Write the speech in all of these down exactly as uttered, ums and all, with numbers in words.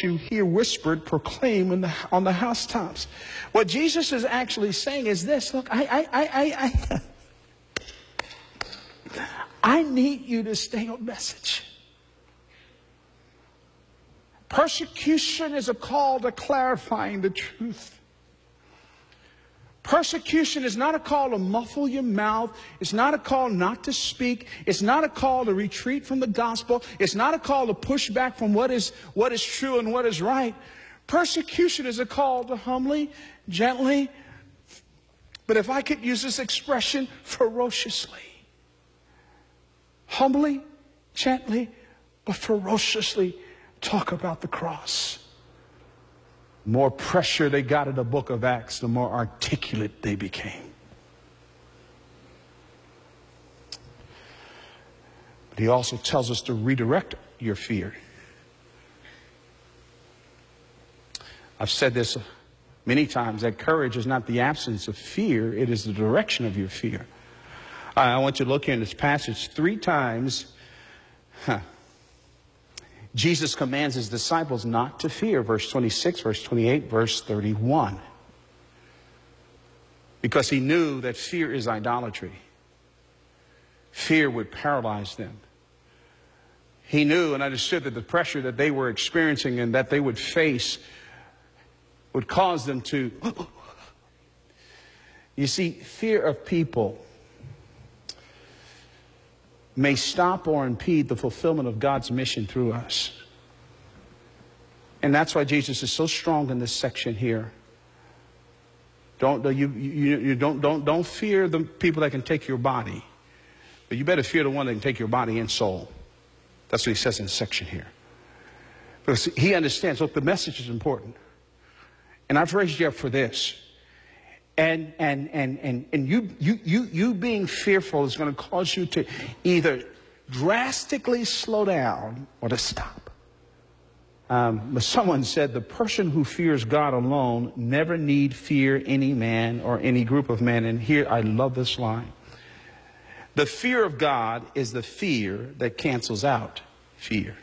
what you hear whispered, proclaim in the, on the housetops. What Jesus is actually saying is this. Look, I, I, I, I, I, I need you to stay on message. Persecution is a call to clarifying the truth. Persecution is not a call to muffle your mouth. It's not a call not to speak. It's not a call to retreat from the gospel. It's not a call to push back from what is, what is true and what is right. Persecution is a call to humbly, gently, but if I could use this expression, ferociously. Humbly, gently, but ferociously talk about the cross. The more pressure they got in the book of Acts, the more articulate they became. But he also tells us to redirect your fear. I've said this many times, that courage is not the absence of fear, it is the direction of your fear. I want you to look here in this passage three times. Huh. Jesus commands his disciples not to fear. Verse twenty-six, verse twenty-eight, verse thirty-one. Because he knew that fear is idolatry. Fear would paralyze them. He knew and understood that the pressure that they were experiencing and that they would face would cause them to... You see, fear of people may stop or impede the fulfillment of God's mission through us. And that's why Jesus is so strong in this section here. Don't you, you, you don't don't don't fear the people that can take your body, but you better fear the one that can take your body and soul. That's what he says in this section here. Because he understands, look, the message is important. And I've raised you up for this. And and and and and you you you you being fearful is going to cause you to either drastically slow down or to stop. Um, but someone said the person who fears God alone never need fear any man or any group of men. And here I love this line. The fear of God is the fear that cancels out fear.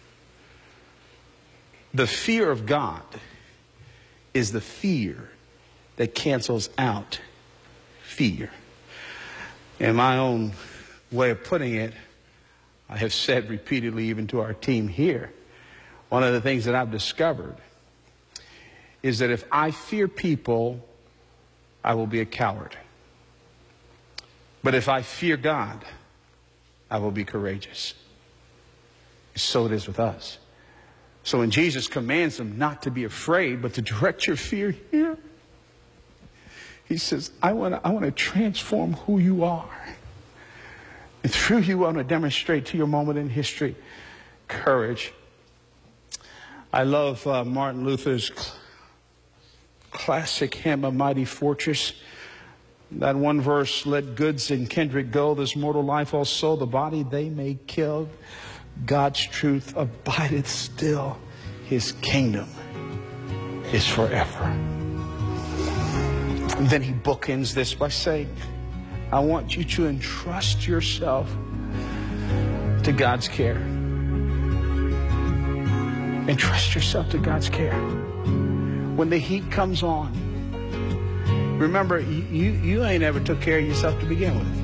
The fear of God is the fear that cancels out fear. In my own way of putting it, I have said repeatedly even to our team here, one of the things that I've discovered is that if I fear people, I will be a coward. But if I fear God, I will be courageous. So it is with us. So when Jesus commands them not to be afraid, but to direct your fear here, he says, I want to I want to transform who you are. And through you, I want to demonstrate to your moment in history courage. I love uh, Martin Luther's cl classic hymn, A Mighty Fortress. That one verse, let goods and kindred go, this mortal life also, the body they may kill. God's truth abideth still. His kingdom is forever. And then he bookends this by saying, I want you to entrust yourself to God's care. Entrust yourself to God's care. When the heat comes on, remember, you, you, you ain't ever took care of yourself to begin with.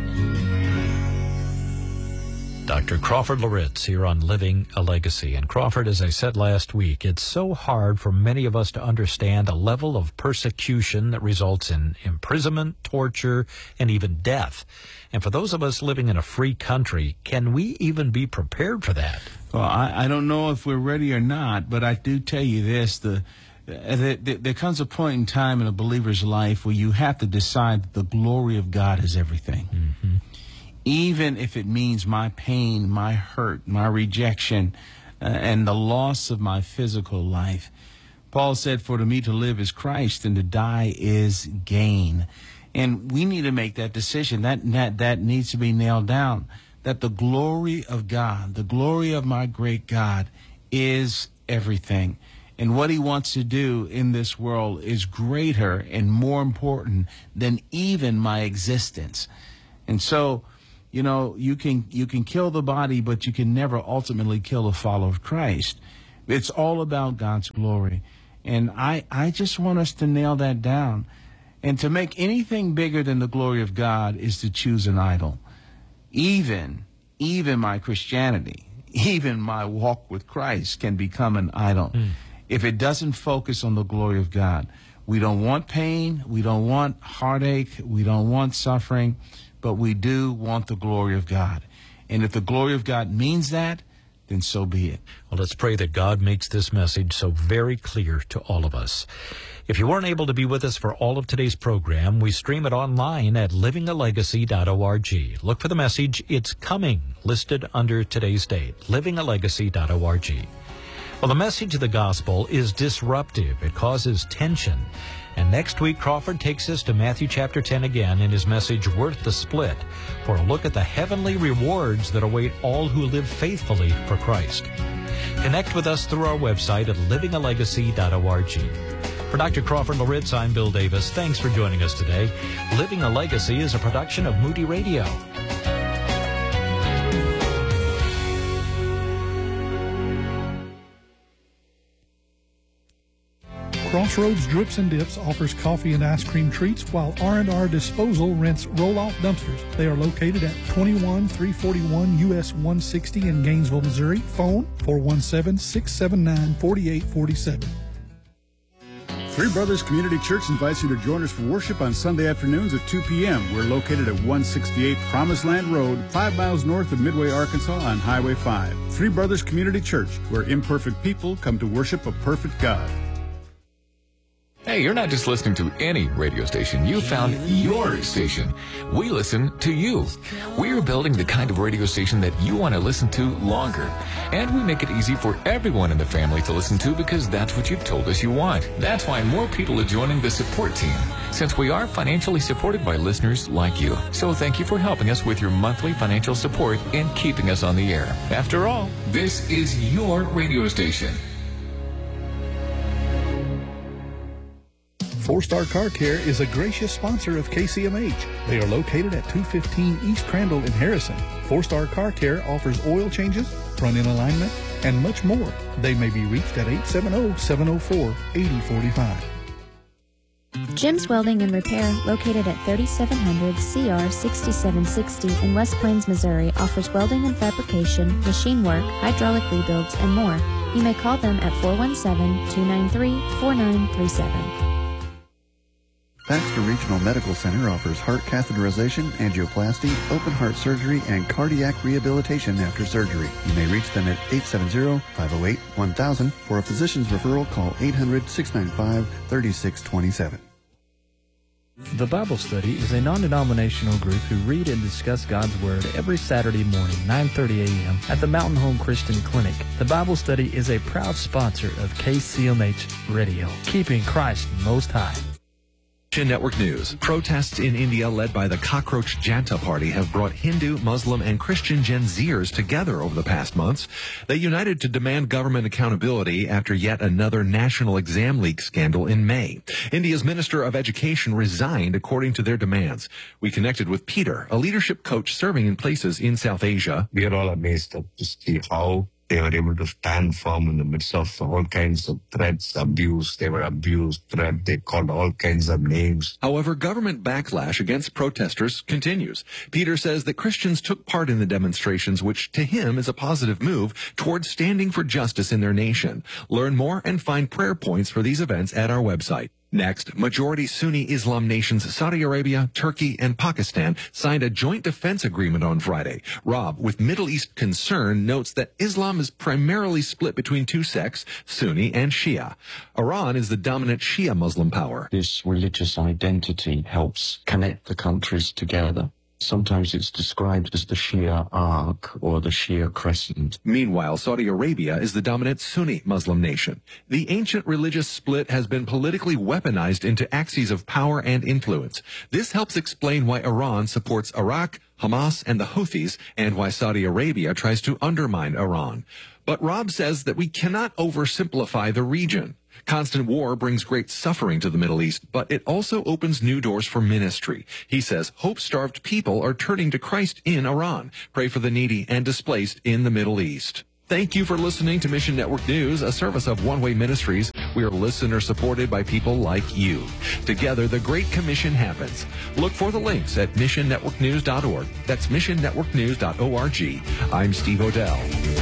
Doctor Crawford Loritts here on Living a Legacy. And Crawford, as I said last week, it's so hard for many of us to understand a level of persecution that results in imprisonment, torture, and even death. And for those of us living in a free country, can we even be prepared for that? Well, I, I don't know if we're ready or not, but I do tell you this, the, the, the there comes a point in time in a believer's life where you have to decide that the glory of God is everything. Mm-hmm. Even if it means my pain, my hurt, my rejection, uh, and the loss of my physical life. Paul said, for to me to live is Christ and to die is gain. And we need to make that decision. That, that, that needs to be nailed down. That the glory of God, the glory of my great God, is everything. And what he wants to do in this world is greater and more important than even my existence. And so, you know, you can you can kill the body, but you can never ultimately kill a follower of Christ. It's all about God's glory. And I, I just want us to nail that down. And to make anything bigger than the glory of God is to choose an idol. Even, even my Christianity, even my walk with Christ can become an idol mm. if it doesn't focus on the glory of God. We don't want pain. We don't want heartache. We don't want suffering. But we do want the glory of God. And if the glory of God means that, then so be it. Well, let's pray that God makes this message so very clear to all of us. If you weren't able to be with us for all of today's program, we stream it online at living a legacy dot org. Look for the message, It's Coming, listed under today's date, living a legacy dot org. Well, the message of the gospel is disruptive. It causes tension. And next week, Crawford takes us to Matthew chapter ten again in his message, Worth the Split, for a look at the heavenly rewards that await all who live faithfully for Christ. Connect with us through our website at living a legacy dot org. For Doctor Crawford Loritz, I'm Bill Davis. Thanks for joining us today. Living a Legacy is a production of Moody Radio. Crossroads Drips and Dips offers coffee and ice cream treats, while R and R Disposal rents roll-off dumpsters. They are located at twenty-one three forty-one U S one sixty in Gainesville, Missouri. Phone four one seven, six seven nine, four eight four seven. Three Brothers Community Church invites you to join us for worship on Sunday afternoons at two p.m. We're located at one sixty-eight Promised Land Road, five miles north of Midway, Arkansas on Highway five. Three Brothers Community Church, where imperfect people come to worship a perfect God. Hey, you're not just listening to any radio station. You found your station. We listen to you. We're building the kind of radio station that you want to listen to longer. And we make it easy for everyone in the family to listen to because that's what you've told us you want. That's why more people are joining the support team, since we are financially supported by listeners like you. So thank you for helping us with your monthly financial support and keeping us on the air. After all, this is your radio station. Four Star Car Care is a gracious sponsor of K C M H. They are located at two fifteen East Crandall in Harrison. Four Star Car Care offers oil changes, front-end alignment, and much more. They may be reached at eight seven zero, seven zero four, eight zero four five. Jim's Welding and Repair, located at thirty-seven hundred C R sixty-seven sixty in West Plains, Missouri, offers welding and fabrication, machine work, hydraulic rebuilds, and more. You may call them at four one seven, two nine three, four nine three seven. Baxter Regional Medical Center offers heart catheterization, angioplasty, open heart surgery, and cardiac rehabilitation after surgery. You may reach them at eight seven zero, five zero eight, one thousand. For a physician's referral, call eight hundred, six nine five, three six two seven. The Bible Study is a non-denominational group who read and discuss God's Word every Saturday morning, nine thirty a.m. at the Mountain Home Christian Clinic. The Bible Study is a proud sponsor of K C M H Radio, keeping Christ most high. Network News. Protests in India led by the Cockroach Janta Party have brought Hindu, Muslim, and Christian Gen Zers together over the past months. They united to demand government accountability after yet another national exam leak scandal in May. India's Minister of Education resigned according to their demands. We connected with Peter, a leadership coach serving in places in South Asia. We are all amazed to see how they were able to stand firm in the midst of all kinds of threats, abuse. They were abused, threat. They called all kinds of names. However, government backlash against protesters continues. Peter says that Christians took part in the demonstrations, which to him is a positive move towards standing for justice in their nation. Learn more and find prayer points for these events at our website. Next, majority Sunni Islam nations Saudi Arabia, Turkey, and Pakistan signed a joint defense agreement on Friday. Rob, with Middle East concern, notes that Islam is primarily split between two sects, Sunni and Shia. Iran is the dominant Shia Muslim power. This religious identity helps connect the countries together. Sometimes it's described as the Shia arc or the Shia crescent. Meanwhile, Saudi Arabia is the dominant Sunni Muslim nation. The ancient religious split has been politically weaponized into axes of power and influence. This helps explain why Iran supports Iraq, Hamas, and the Houthis, and why Saudi Arabia tries to undermine Iran. But Rob says that we cannot oversimplify the region. Constant war brings great suffering to the Middle East, but it also opens new doors for ministry. He says hope-starved people are turning to Christ in Iran. Pray for the needy and displaced in the Middle East. Thank you for listening to Mission Network News, a service of One Way Ministries. We are listener supported by people like you. Together, the Great Commission happens. Look for the links at mission network news dot org. That's mission network news dot org. I'm Steve Odell.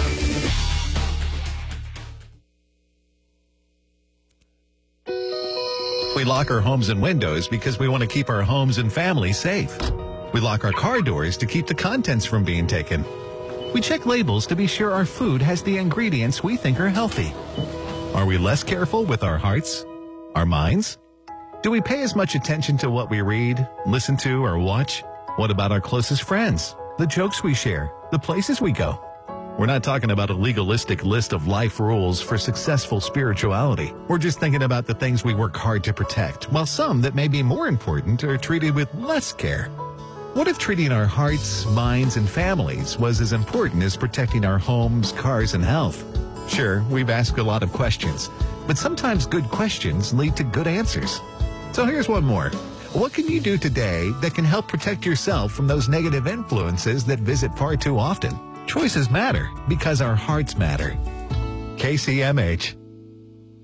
We lock our homes and windows because we want to keep our homes and families safe. We lock our car doors to keep the contents from being taken. We check labels to be sure our food has the ingredients we think are healthy. Are we less careful with our hearts, our minds? Do we pay as much attention to what we read, listen to, or watch? What about our closest friends, the jokes we share, the places we go? We're not talking about a legalistic list of life rules for successful spirituality. We're just thinking about the things we work hard to protect, while some that may be more important are treated with less care. What if treating our hearts, minds, and families was as important as protecting our homes, cars, and health? Sure, we've asked a lot of questions, but sometimes good questions lead to good answers. So here's one more. What can you do today that can help protect yourself from those negative influences that visit far too often? Choices matter because our hearts matter. K C M H.